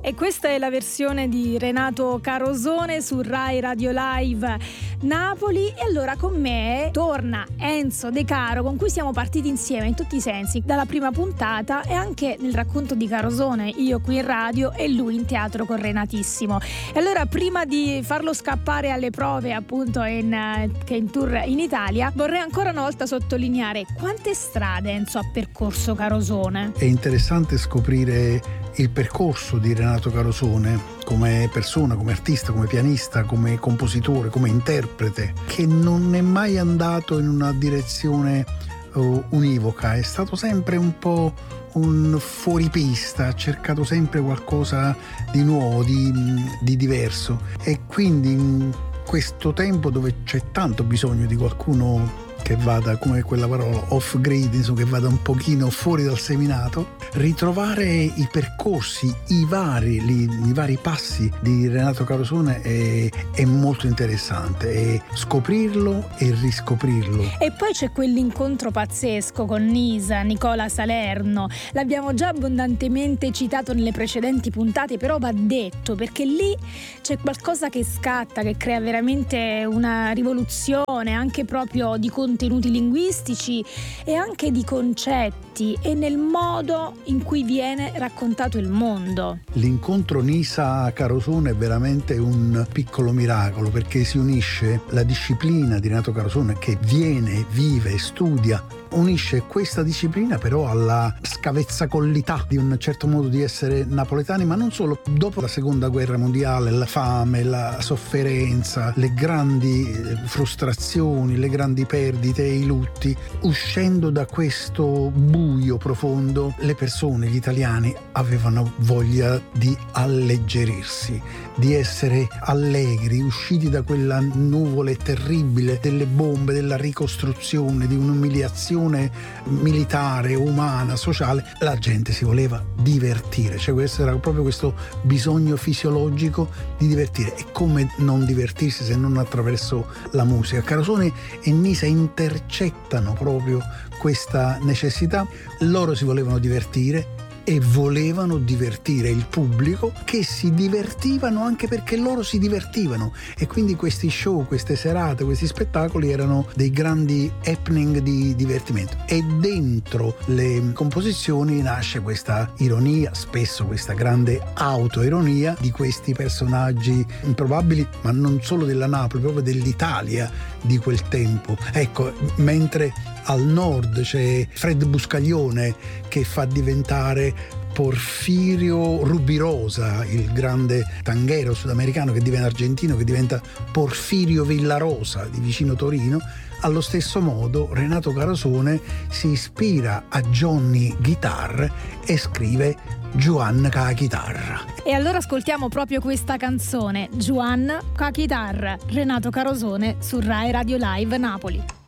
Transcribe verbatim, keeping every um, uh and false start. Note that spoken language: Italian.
E questa è la versione di Renato Carosone su Rai Radio Live Napoli. E allora con me torna Enzo De Caro, con cui siamo partiti insieme in tutti i sensi, dalla prima puntata e anche nel racconto di Carosone, io qui in radio e lui in teatro con Renatissimo. E allora, prima di farlo scappare alle prove appunto in, che in tour in Italia, vorrei ancora una volta sottolineare quante strade Enzo ha percorso Carosone. È interessante scoprire il percorso di Renato Carosone come persona, come artista, come pianista, come compositore, come interprete, che non è mai andato in una direzione uh, univoca, è stato sempre un po' un fuoripista, ha cercato sempre qualcosa di nuovo, di, di diverso, e quindi in questo tempo dove c'è tanto bisogno di qualcuno che vada, come quella parola, off grid, insomma, che vada un pochino fuori dal seminato, ritrovare i percorsi, i vari, li, i vari passi di Renato Carosone è, è molto interessante, e scoprirlo e riscoprirlo. E poi c'è quell'incontro pazzesco con Nisa, Nicola Salerno, l'abbiamo già abbondantemente citato nelle precedenti puntate, però va detto perché lì c'è qualcosa che scatta, che crea veramente una rivoluzione anche proprio di contenuti linguistici e anche di concetti e nel modo in cui viene raccontato il mondo. L'incontro Nisa-Carosone è veramente un piccolo miracolo, perché si unisce la disciplina di Renato Carosone, che viene, vive, studia, unisce questa disciplina però alla scavezzacollità di un certo modo di essere napoletani, ma non solo. Dopo la seconda guerra mondiale, la fame, la sofferenza, le grandi frustrazioni, le grandi perdite, i lutti, uscendo da questo buio profondo, le persone, gli italiani, avevano voglia di alleggerirsi, di essere allegri, usciti da quella nuvole terribile delle bombe, della ricostruzione, di un'umiliazione militare, umana, sociale. La gente si voleva divertire, cioè questo era proprio questo bisogno fisiologico di divertire. E come non divertirsi se non attraverso la musica? Carosone e Nisa intercettano proprio questa necessità. Loro si volevano divertire e volevano divertire il pubblico, che si divertivano anche perché loro si divertivano, e quindi questi show, queste serate, questi spettacoli erano dei grandi happening di divertimento. E dentro le composizioni nasce questa ironia, spesso questa grande autoironia di questi personaggi improbabili, ma non solo della Napoli, proprio dell'Italia di quel tempo. Ecco, mentre al nord c'è Fred Buscaglione che fa diventare Porfirio Rubirosa, il grande tanghero sudamericano che diventa argentino, che diventa Porfirio Villarosa di vicino Torino. Allo stesso modo Renato Carosone si ispira a Johnny Guitar e scrive Juan ca chitarra. E allora ascoltiamo proprio questa canzone, Juan ca chitarra, Renato Carosone su Rai Radio Live Napoli.